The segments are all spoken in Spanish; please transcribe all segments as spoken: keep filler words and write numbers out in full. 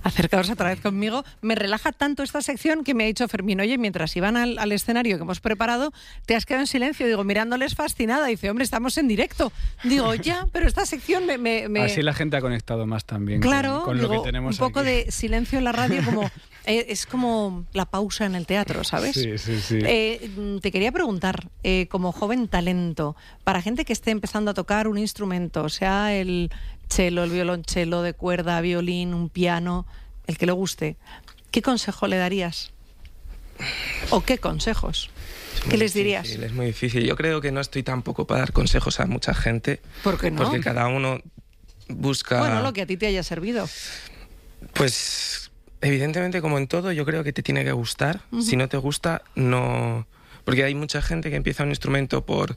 acercaos otra vez conmigo. Me relaja tanto esta sección que me ha dicho Fermín, oye, mientras iban al, al escenario que hemos preparado, te has quedado en silencio. Digo, mirándoles fascinada. Dice, hombre, estamos en directo. Digo, ya, pero esta sección me... me, me... Así la gente ha conectado más también claro, con, con digo, lo que tenemos un poco aquí. de silencio en la radio, como eh, es como la pausa en el teatro, ¿sabes? Sí, sí, sí. Eh, te quería preguntar, eh, como joven talento, para gente que esté empezando a tocar un instrumento, sea el cello, el violonchelo de cuerda, violín, un piano, el que le guste, ¿qué consejo le darías? ¿O qué consejos? ¿Qué les dirías? Es muy difícil. Yo creo que no estoy tampoco para dar consejos a mucha gente. ¿Por qué no? Porque cada uno busca... Bueno, lo que a ti te haya servido. Pues, evidentemente, como en todo, yo creo que te tiene que gustar. Uh-huh. Si no te gusta, no... Porque hay mucha gente que empieza un instrumento por...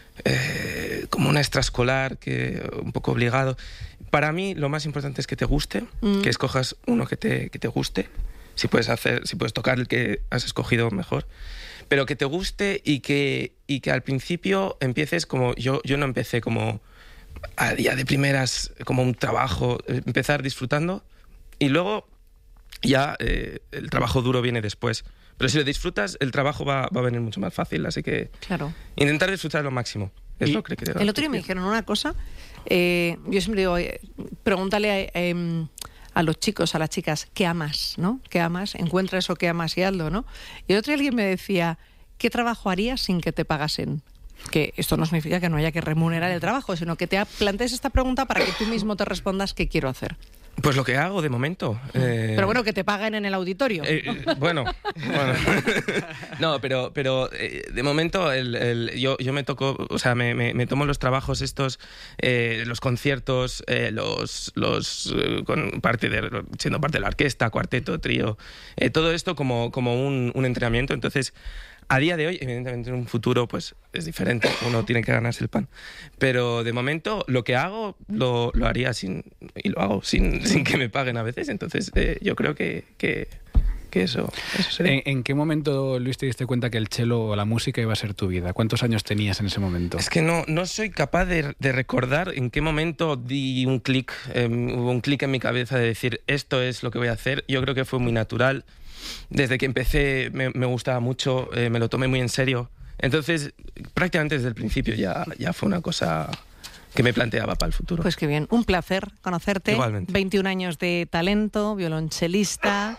Eh, como una extraescolar, que un poco obligado. Para mí, lo más importante es que te guste, uh-huh. que escojas uno que te, que te guste. Si puedes hacer, si puedes tocar el que has escogido, mejor. Pero que te guste y que, y que al principio empieces como... Yo, yo no empecé como a día de primeras, como un trabajo, empezar disfrutando y luego ya eh, el trabajo duro viene después. Pero si lo disfrutas, el trabajo va, va a venir mucho más fácil, así que claro. intentar disfrutar lo máximo. Es lo que creo. El otro día me dijeron una cosa, eh, yo siempre digo, eh, pregúntale a... Eh, a los chicos, a las chicas, ¿qué amas? ¿No? ¿Qué amas? Encuentra eso que amas y hazlo, ¿no? Y el otro día alguien me decía, ¿qué trabajo harías sin que te pagasen? Que esto no significa que no haya que remunerar el trabajo, sino que te plantees esta pregunta para que tú mismo te respondas qué quiero hacer. Pues lo que hago de momento. Eh... Pero bueno, que te paguen en el auditorio. Eh, eh, bueno, bueno. No, pero, pero eh, de momento el, el, yo, yo me toco, o sea, me, me, me tomo los trabajos estos, eh, los conciertos, eh, los, los eh, con parte de, siendo parte de la orquesta, cuarteto, trío, eh, todo esto como, como un, un entrenamiento. Entonces, a día de hoy, evidentemente en un futuro pues es diferente, uno tiene que ganarse el pan. Pero de momento lo que hago lo, lo haría sin, y lo hago sin, sin que me paguen a veces. Entonces eh, yo creo que, que, que eso, eso sería. ¿En, ¿En qué momento, Luis, te diste cuenta que el cello o la música iba a ser tu vida? ¿Cuántos años tenías en ese momento? Es que no, no soy capaz de, de recordar en qué momento di un clic, eh, hubo un clic en mi cabeza de decir esto es lo que voy a hacer. Yo creo que fue muy natural. Desde que empecé me, me gustaba mucho, eh, me lo tomé muy en serio. Entonces, prácticamente desde el principio ya, ya fue una cosa que me planteaba para el futuro. Pues qué bien, un placer conocerte. Igualmente. veintiún años de talento, violonchelista,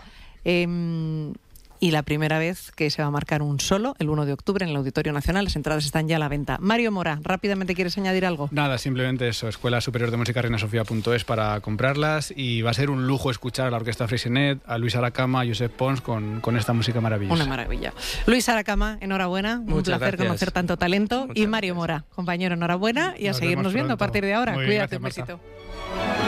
eh, y la primera vez que se va a marcar un solo, el uno de octubre, en el Auditorio Nacional. Las entradas están ya a la venta. Mario Mora, rápidamente, ¿quieres añadir algo? Nada, simplemente eso, Escuela Superior de Música reina sofía punto es para comprarlas, y va a ser un lujo escuchar a la Orquesta Freixenet, a Luis Aracama, a Josep Pons con, con esta música maravillosa. Una maravilla. Luis Aracama, enhorabuena, Muchas un placer gracias. conocer tanto talento. Muchas y Mario gracias. Mora, compañero, enhorabuena y a Nos seguirnos vemos viendo pronto. a partir de ahora. Muy bien, Cuídate, gracias, un Marta. besito.